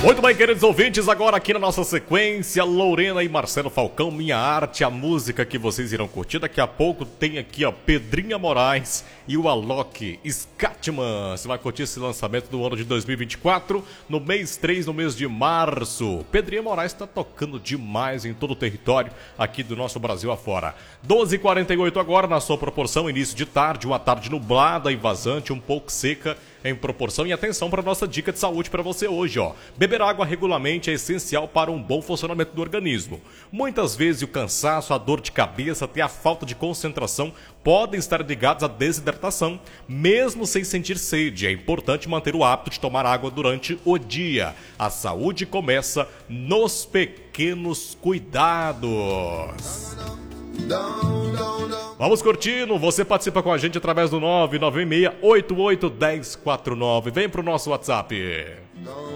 Muito bem, queridos ouvintes, agora aqui na nossa sequência, Lorena e Marcelo Falcão, Minha Arte, a música que vocês irão curtir. Daqui a pouco tem aqui, ó, Pedrinha Moraes e o Alok Scatman. Você vai curtir esse lançamento do ano de 2024, no mês 3, no mês de março. Pedrinha Moraes está tocando demais em todo o território aqui do nosso Brasil afora. 12h48 agora, na sua proporção, início de tarde, uma tarde nublada e vazante, um pouco seca em proporção. E atenção para a nossa dica de saúde para você hoje, ó. Beber água regularmente é essencial para um bom funcionamento do organismo. Muitas vezes o cansaço, a dor de cabeça, até a falta de concentração podem estar ligados à desidratação, mesmo sem sentir sede. É importante manter o hábito de tomar água durante o dia. A saúde começa nos pequenos cuidados. Vamos curtindo, você participa com a gente através do 996-881049. Vem pro nosso WhatsApp.